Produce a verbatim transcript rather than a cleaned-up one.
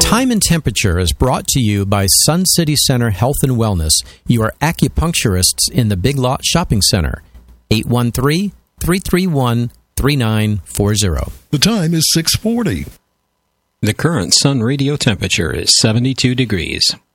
Time and Temperature is brought to you by Sun City Center Health and Wellness, your acupuncturists in the Big Lot Shopping Center. eight one three, three three one, three nine four zero. The time is six forty. The current Sun radio temperature is seventy-two degrees.